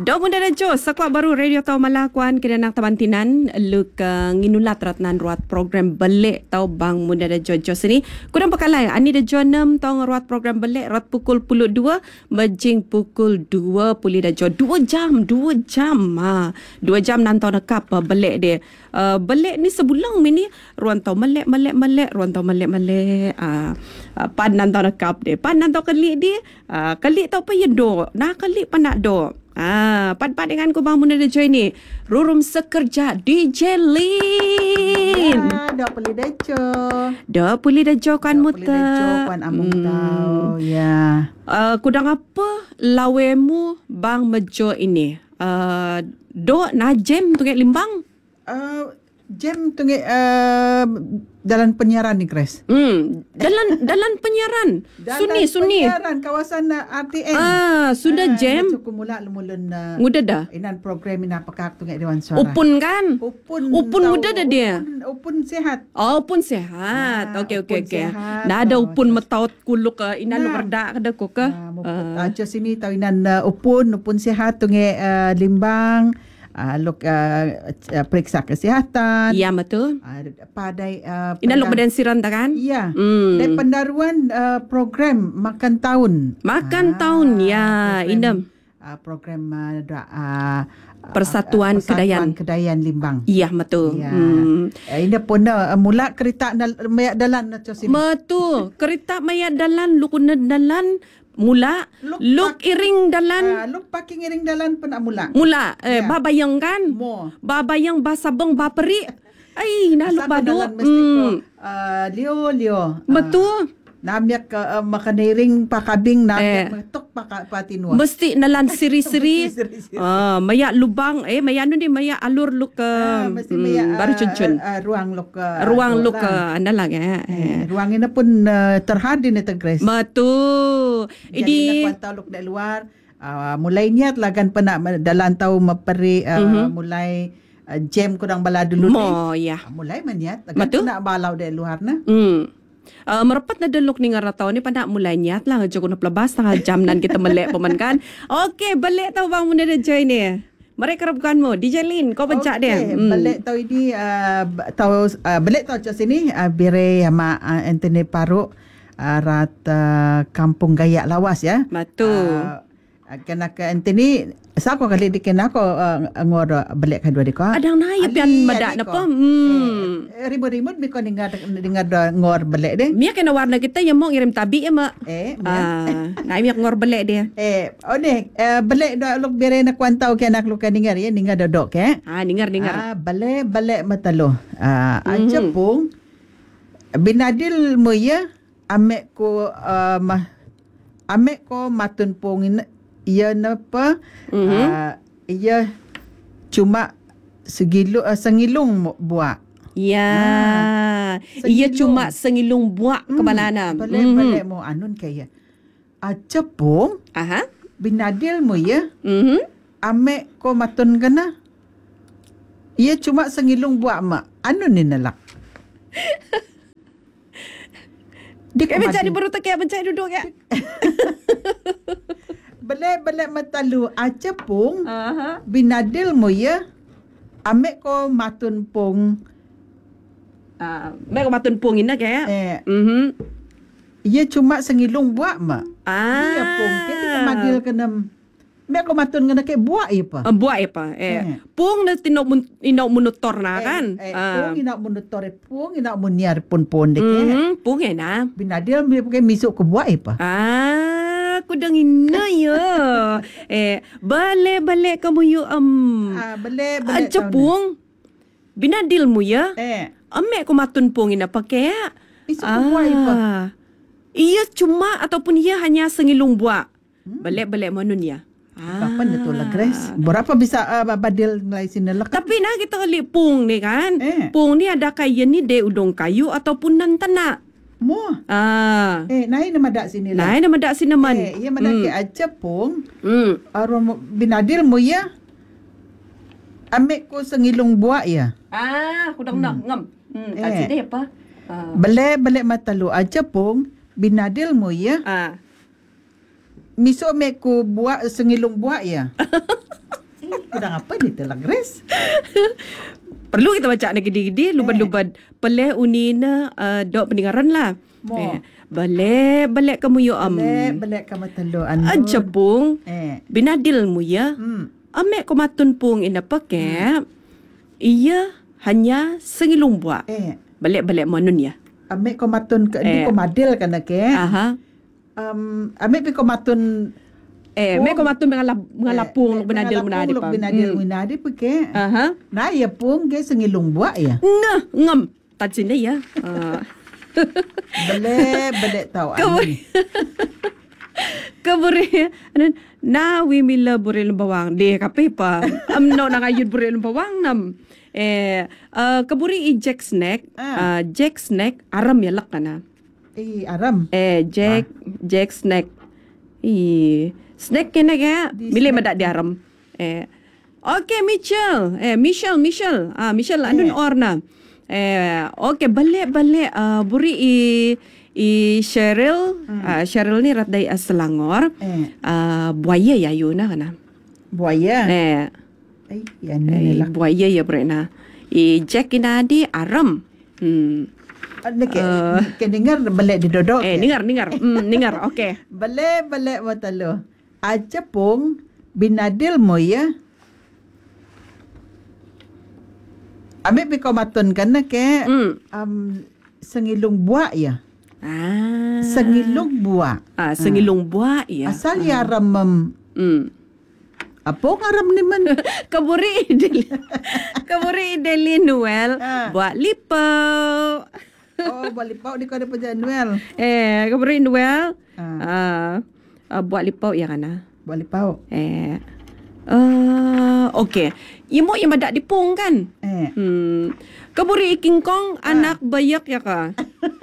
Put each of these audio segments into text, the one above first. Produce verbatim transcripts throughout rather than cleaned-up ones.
Dok munda da jo sakuat baru radio tau malakuan kena nak tabantinan luk uh, nginulat ratnan ruat program belik tau bang munda da jo jo sini. Kurang pakalai ani da jo enam tau ruat program belik rat pukul puluh dua bejing pukul dua puluh da jo dua jam dua jam ha. dua jam nan tau nakap uh, belik dia. Uh, belik ni sebulan mini ruan tau melek melek melek ruan tau melek melek uh, uh, pan nan tau nakap dia. Pan nan tau kelik dia uh, kelik tau pa ye do. Nah kelik pa nak do. Ah, pad-pad dengan ku bang Munda da Joy ni. Rurum sekerja D J Lin. Ya, dah pulih dah jo. Dah pulih dah jo kan muta. Dah pulih dah jo kan amung hmm. tau. Ya. Uh, kudang apa lawemu bang mejo ini? Uh, do na jam tu limbang. Uh, jam tu uh, dalam penyiaran ni Grace. Hmm, dalam dalam penyiaran. Suni suni. Penyiaran kawasan uh, R T N. Ah, sudah ah, jam. Cukup mula lemulun uh, muda dah. Inan program ina pakak tu Dewan Suara. Upun kan? Upun. Upun muda dah dia. Upun, upun sehat. Oh, upun sehat. Ah, okey okey okey. Nah ada upun metaut kuluk ke inan lu kerdak kada ko ke? Ah, uh, sini tahu inan uh, upun upun sehat tu uh, limbang. Uh, luk uh, uh, periksa kesihatan. Ya betul. Uh, padai uh, ina luk badan siran tak kan? Ya. Hmm. Dan pendaruan uh, program makan tahun. Makan uh, tahun ya, ina uh, program uh, uh, Persatuan, uh, Persatuan Kedayan Kedayan Limbang. Iya betul. Ya. Hmm. Uh, ina pun uh, mula kereta mayak dalan naco sini. Betul. Kereta mayak dalan lukuna dalan mula luk, luk iring dalan uh, luk parking iring dalan pun nak mula mula eh yeah. Babayang kan mo babayang basabong baperi ai na luk badu hmm. uh, lio lio betul uh, namyak uh, makan iring pakabing namyak eh. metok pak patinwa mesti nalan siri-siri ah maya lubang eh maya nu ni maya alur luk ke uh, mesti maya hmm, baru cuncun uh, uh, ruang luk uh, ruang luk ke anda lagi eh. eh, ruang ini pun uh, terhadir ni Grace. Betul. Jadi nak kuat luk dari luar uh, mulai niat lagan penak dalam tahu meperi uh, mm-hmm. mulai uh, jam kurang bala dulu ni. Oh ya. Uh, mulai maniat lagan nak balau dari luar na. Hmm. Uh, merapat na delok ni ngaratau ni pada mulai niat lah jo kuna pelabas tengah jam nan kita melek peman kan. Okey, balik tau bang Munda da Joy ni. Mereka kerapkan mo D J Lin kau pencak okay. dia. Hmm. Balik tau ini uh, tau uh, balik tau kat sini uh, bire sama uh, Anthony Paruk uh, rat uh, Kampung Gayak Lawas ya. Betul. Uh, kena ke Anthony sa ko kali dikena ko uh, ngor balik ka dua diko. Adang na yapian madak napa. Hmm. Eh, ribut-ribut mi ko dengar dengar ngor balik deh. Mia kena warna kita yang mau ngirim tabi ya mak. Eh, ah, na mia ngor balik dia. Eh, oh deh, uh, balik dak luk bere nak kuantau ke nak luk dengar ya, dengar dodok ke. Ah, dengar dengar. Ah, balik balik matalo. Ah, mm-hmm. Acepung binadil mo ya amek ko uh, mah amek ko matun pungin ia napa mm-hmm. uh, ia cuma segilu uh, sengilung buat. Ya. Ah, ia cuma sengilung buat hmm. kebalana. Balik-balik mm-hmm. mo anun kaya. Acepung. Aha. Binadil mo ya. Mhm. Amek ko matun kana. Ia cuma sengilung buat mak. Anun ni nalak. Dia kaya mencari baru tak kaya mencari duduk ya. Balik-balik matalu acepung. Uh-huh. Binadil mo ya. Amek ko matun pung. Ah, uh, mek ko matun pung ina kaya. Eh. Mhm. Ia cuma sengilung buat mak. Ah. Ia pung kita kemadil kena. Mek ko matun kena ke buat apa? Uh, buat apa? Eh. eh. Pung na tinok mun inok munutor na eh, kan. Eh, uh. pung inok munutor pung inok muniar pun-pun dek. Mhm. Pung na. Binadil mi pakai misuk ke buat apa? Ah. Aku dengin na ya. eh, balik-balik kamu you um. Ah, balik-balik. Cepung. Binadil mu ya. Eh. Amek ko matun pung ina pakai. Misuk ah. ke buat apa? Ia cuma ataupun ia hanya sengilung buat. Hmm. Balik-balik manun ya. Ah. Kapan itu lah Grace? Berapa bisa uh, badil mulai sini lah? Tapi nah kita lihat pung ni kan. Eh. Pung ni ada kayu ni de udong kayu ataupun nan tanak. Mo. Ah. Eh, naik nama dak sini lah. Naik nama dak sini man. Eh, ia mana ke aja pung. Hmm. Arom binadil mo ya. Amek ko sengilung buat ya. Ah, kudang nak ngam. Hmm, eh. tak sedih apa? Ah. Balik-balik matalu aja pung binadil mo ya. Ah. Miso mek ko buat sengilung buat ya. Kudang apa ni telah Grace? Perlu kita baca nak gede-gede, lubad-lubad. Peleh unina uh, dok pendengaran lah. Mo. Eh, balik, balik kamu yo am. Balik, balik kamu telur anu. Aja pung. Eh. Binadil mu ya. Hmm. Amek ko matun pung ina pakai. Iya hanya sengilung buat. Eh. Balik-balik manun ya. Ambil ko matun ke Eh. di ko madil kan ke? Aha. Um, ambil pi ko matun Eh, Oh. mek ko matun mengalap mengalapung lu benadil menadi Lu pa. benadil menadi pi ke? Aha. Nah, ya pun ke sengilung buat ya. Ngah, ngam. Tad sini ya. Ah. Balik, balik tahu Kaburi. Kaburi. Ano, na we mila buril bawang. Di kape pa. Am no nangayud buril bawang nam. Eh, uh, kaburi i Jack Snack. Uh, Ah. Jack Snack aram yalak ka na. Eh, aram. Eh, Jack Jack Snack. I snack kena kaya. Di Bila snack. madak di aram. Eh. Okay, Michelle. Eh, Michelle, Michelle. Ah, Michelle, andun Eh. or na. Eh, okay, balik-balik. Uh, buri i i Cheryl. Ah, Cheryl ni rat day as Selangor. Eh, Ah, buaya ya yun na kana. buaya. Eh, Ay, yan eh nila. buaya ya bre na. I Jack inadi aram. Hmm. Ano ke? Ke dengar balik di dodok. Eh, ke? ningar, ningar. Hmm, ningar. Okay. Balik, balik matalo. Aja pun binadil mo ya. Ambil pi ko matun kan na ke? Hmm. Um, sengilung buat ya. Ah. Sengilung buat. Ah, sengilung buah ya. Asal ya aram mem. Hmm. Apa ngaram ni man? Kaburi ideli. Kaburi ideli Noel Ah. buat lipau. Oh, balik pau di ko ada Januel. Eh, kaburi Noel. Ah, Ah, ah, buat lipau ya kana. balik pau. Eh. Uh, okay. Imo yang madak dipung kan? Eh. Hmm. Kaburi King Kong anak bayak ya ka?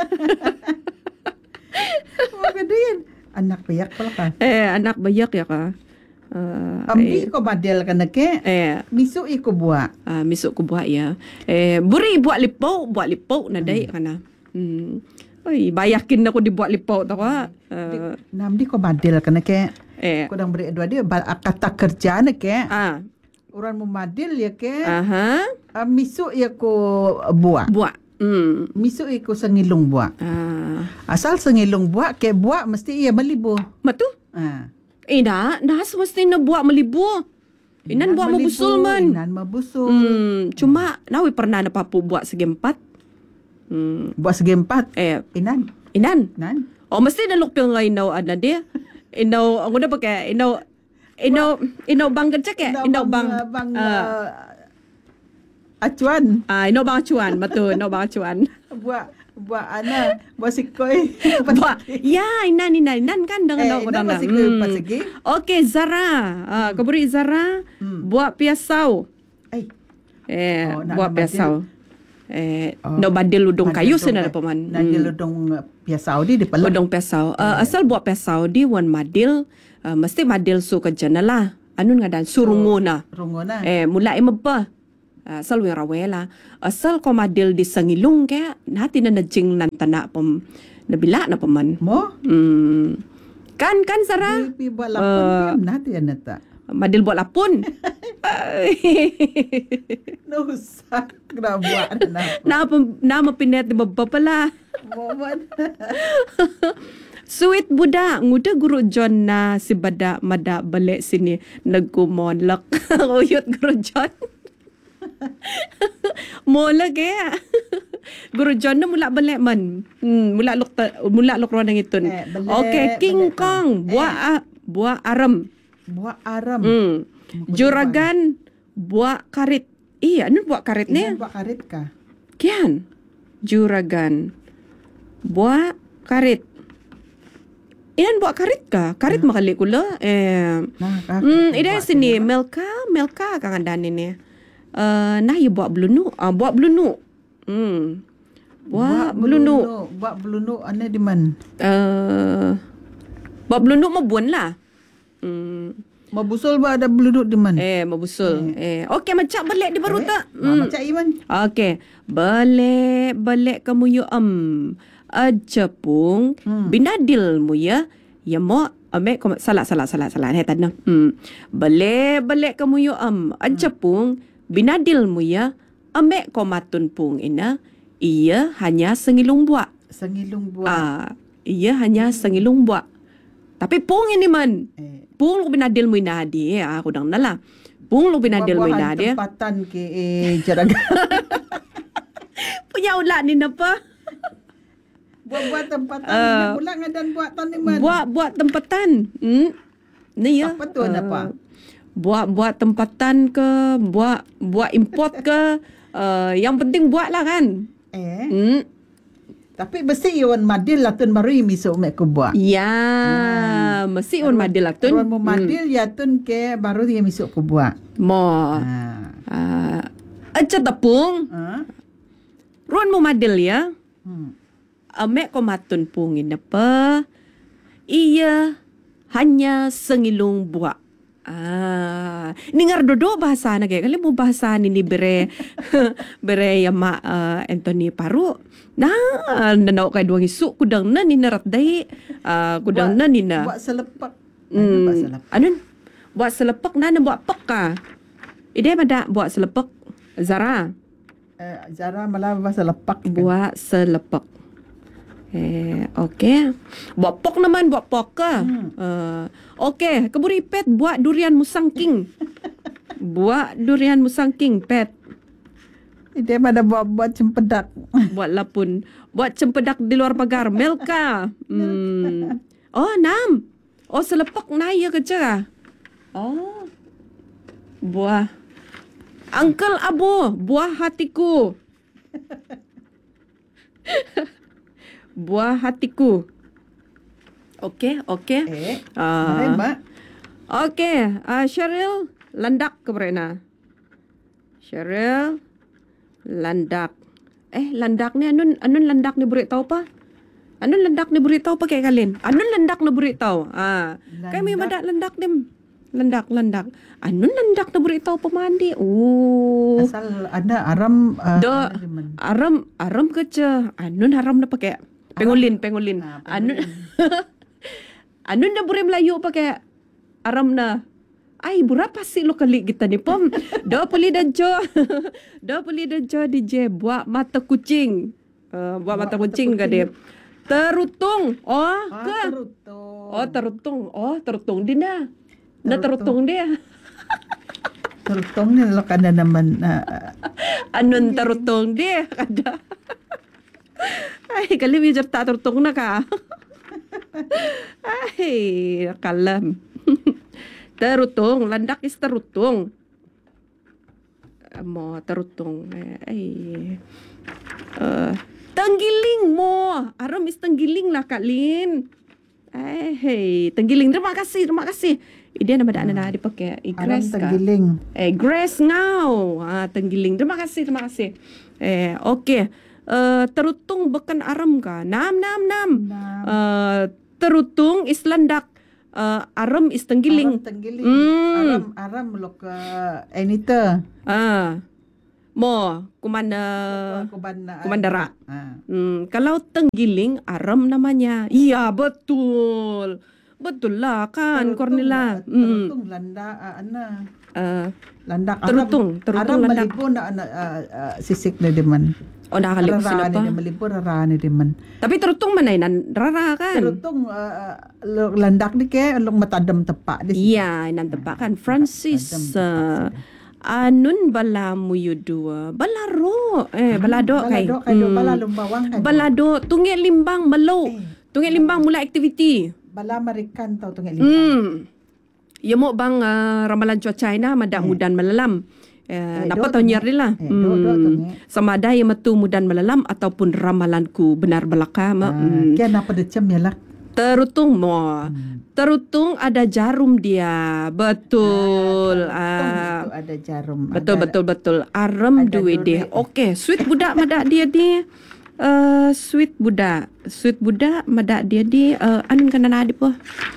Oh, gadian. Anak payak pala ka. Eh, anak bayak ya ka? Uh, Ambi ko badel kan na ke? eh, Misu iko buat. ah, misuk ko buat ya. Eh, buri buat lipau, buat lipau na day kana. Hmm. Ay, bayakin ako di buat lipau tau ka. Uh, Nam di ko badel kan na ke? eh. Ko dang beri dua dia ba- kata kerja na ke? Ah. Orang memadil ya ke? Aha. Uh, misu ya ko buat. Buat. Hmm. Misu iko sengilung buat. Ah. Asal sengilung buat ke buat mesti ia melibu. Matu? Ah. Eh, dah. Dah semesti na buat melibu. Inan buat melibu, mabusul man. Inan mabusul. Hmm. Cuma, nawi pernah na papu buat segi empat. Hmm. Buat segi empat. Eh, Inan. inan. Nan. Oh, mesti na lukpil nga inaw ada dia. Inaw, ako na pakai. Inaw, inaw, inaw bang gacak ya? Inaw bang. uh, bang ah, uh, acuan. Ah, inaw bang acuan. Betul, inaw bang acuan. Buat buat ana buat sikoi. Buat. Ya, inan, inan, inan kan dengan Eh, inaw ko inan na. masih ke- masih ke? Okay, Zara. Ah, kaburi Zara. Hmm. Buat piasau. Ay, Eh, Oh, nak buat nak piasau. Eh, Oh. no badil udong kayu Madil sina na dong- paman. Nadil udong uh, biasa di di pala. Udong piasau. Uh, asal buat piasau di wan madil, uh, mesti madil su ka jana lah. Anun nga dan surungo na. Rungo na. Eh, mula ima ba? Uh, asal wing rawela. Asal ko madil di sangilong kaya nati na najing nantana pam nabila na paman. Mo? Hmm. Kan kan Sarah? Di pi buat lapon Uh, uh, nati ana ta. Madil buat lapun. No usah kena buat na. na na mapinet di baba pala. Mo man. Sweet Buddha, nguda guru John na si Bada Mada balik sini nagkumonlak. Uyot guru John. Mola kaya. Guru John na mula balik man. Hmm, mula luk ta, mula luk ron ng iton. Eh, balik, Okay, King balik Kong, ka. buah ah, buah aram. Buat aram. Hmm. Juragan, buah karit. Iya, ano buah karit Ini ni? buat karet ka. Kian. Juragan. Buah karit. Inan buah karit ka? Karit makali kula. Eh, Nah, ka. Hmm, ida sini Melka, Melka kang andan ini. Uh, nah, ya buat belunu. Ah, buat belunu. Hmm. Buat belunu. Buat belunu ana di man. Uh, buat belunu mabuan lah. Hmm. Mabusul ba ada belunu di man. Eh, mabusul. Eh, okey macam balik di baru tak? Hmm. Macam iman. Okey. Balik, balik kamu yo am. Aja pung Hmm. binadil mu ya. Ya mo Ame ko salah salah salah salah he tanah. Hmm. Bele bele kamu yo am aja pung binadil mu ya. Ame ko matun pung ina. Ia hanya sengilung buak. Sengilung buak. Ah, ia hanya sengilung buak. Tapi pung ini man. Eh. Pung lu binadil mu ina di ah aku dang nala. Pung lu binadil mu ina dia. Tempatan ke eh, jaraga. Punya ulat ni napa? Buat-buat tempatan Ah. uh, pula ngadan buat taniman. Buat buat tempatan. Hmm. Ni ya. Apa tu Ah, apa? Buat buat tempatan ke, buat buat import ke, uh, yang penting buatlah kan. Eh. Hmm. Tapi besi yon madil lah tun baru misuk mek ku buat. Ya, mesti un madil lah tun. Ruan mu madil ya tun ke baru dia misuk ku buat. Mo. Ha. Ah, aja tepung. Ha? Ruan mo madil ya. Hmm. Amek ko matun pungin apa? Ia hanya sengilung buak. Ah, ningar dodo bahasa na kaya. Kali mo bahasa ni ni bere bere yama uh, Anthony Paru. Nah, nanau kay duang isu kudang na ni narat dai. Uh, kudang na ni na. Buat selepak. Hmm, Buat selepak. anun? Buat selepak na na buat pek ka. Ide mada buat selepak Zara. Eh, Zara malah buat selepak. Kan? Buat selepak. Eh, okey. Buat pok naman, buat pok ke? Hmm. Uh, okey, keburi pet buat durian musangking. Buat durian musangking pet. Dia pada buat-buat cempedak. Buat lapun. Buat cempedak di luar pagar. Melka. Hmm. Oh, nam. Oh, selepak na ya kerja. Oh. Buah. Uncle Abu, buah hatiku. Buah hatiku. Okey, okey. Eh, Ah. mari, Mbak. Okey, uh, Cheryl landak ke berena. Cheryl landak. Eh, landak ni anun anun landak ni beri tahu pa? Anun landak ni beri tahu pa kay kalin? Anun landak ni beri tahu? Ah, kay may Landak. madak landak dim. Landak, landak. Anun landak na beri tahu pemandi. Oh. Asal ada aram uh, Do ada di mana. aram aram kerja. Anun haram na pakai pengulin, pengulin. Ah, Anun anun na beri Melayu pakai aram na. Ay, berapa sih lo kali kita ni pom? Do peli dan jo. Do peli dan jo di je buat mata kucing. Uh, buat, Buat mata mata kucing ke kucing. dia. Terutung. Oh, Ah, ke? terutung. Oh, terutung. Oh, terutung dia na. Na terutung dia. Terutung ni lo kada naman uh, Anun terutong dia kada. Ay, kali bijar tak terutong na ka. Ay, kalam. Terutong, landak is terutong. Mo terutong. Ay. Uh, tenggiling mo. Aram is tenggiling lah Kak Lin. Ay, hey, tenggiling. Terima kasih, terima kasih. Dia nama dak na dipakai. Eh, aram grass ka. tenggiling. Eh, grass ngau. Ha, tenggiling. Terima kasih, terima kasih. Eh, okey. Uh, terutung bekan aram ka? Nam, nam, nam. Nam. Uh, terutung is landak. Uh, aram is tenggiling. Aram tenggiling. Hmm. Aram aram lo ke enita. Ah. Mo, kumanda Kumanda. kumandara. Ah. Hmm, kalau tenggiling aram namanya. Iya, betul. Betul lah kan, Cornelia. Hmm. Terutung landa uh, ana. Uh, Landak Terutung, terutung aram landak. malipun na ana uh, uh, sisik na diman. oh, dah kali Rara sila ni pa. dia malipun rara ni diman. Tapi terutung mana inan rara kan? Terutung uh, uh, landak ni ke long matadam tepak di. Iya, inan tempat kan. Francis, Adam uh, anun bala muyu dua. Balaro. Eh, balado kay. Balado kay do balalong bawang kay. Balado. Tungit limbang malo. Eh. Tungit limbang mula aktiviti. Bala marikan tau tunggal lima. Hmm. Ya mo bang uh, ramalan cuaca ina madak mudan melalam. Eh, Eh, dapat do tahu tungi. nyari lah. Eh, do- do tungi. Sama ada yang metu mudan melalam ataupun ramalanku benar belaka. Ah, Hmm. kian apa decem ya lah. Terutung mo. Terutung ada jarum dia. Betul. Ah, Itu ada jarum. betul ada, betul betul. Aram ada duit dia. duit. Okey, sweet budak madak dia di. Uh, sweet budak. Sweet budak madak dia di uh, anun kana na adipo.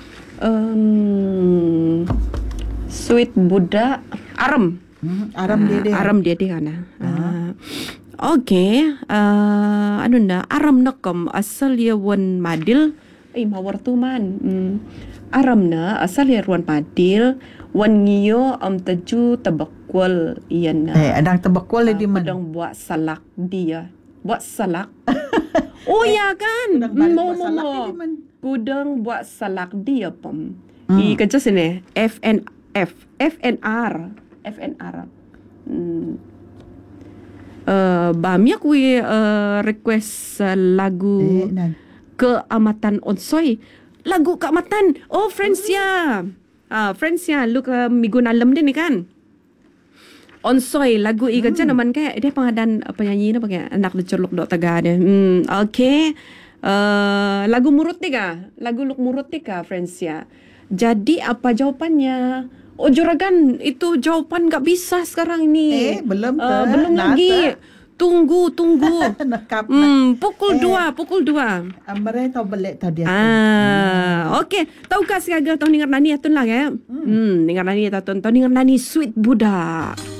Um, sweet budak aram. Hmm, aram dia dia. Aram dia dia kana. Uh, Okey, uh, anu na aram nakom asal dia wan madil. Eh mawar tu man. Hmm. aram na asal ya ruan padil wan ngiyo am taju tabakwal iyan na. Eh, adang tabakwal Ah, di man. kudang buat salak dia. Buat salak. Oh ya kan? Kudang balik Mo buat mo salak mo. di man. Kudang buat salak dia pem. Hmm. I kerja sini F N F F N R F N R. Hmm. Uh, Bamia kui uh, request uh, lagu Eh, nan. Keamatan Onsoy. Lagu Keamatan. Oh, Francia. Ah, Francia. Lu ke minggu malam dia ni kan? Onsoy. Lagu i kerja naman kayak dia pengadan penyanyi na pakai anak dia curluk dok taga dia. Hmm, okay. Uh, lagu murut ni ka? Lagu luk murut ni ka, Francia? Jadi apa jawapannya? Oh, Juragan, itu jawapan tak bisa sekarang ini. Eh, belum Uh, ke? belum Nasa. lagi. Tunggu, tunggu. Nakap. Hmm, pukul Eh. dua, pukul dua. Amare tau balik tau dia. Ah, okey. Tahu kah sekarang tahu dengar nani atun lah ya? Hmm, dengar nani atun, tahu dengar nani Sweet Buddha.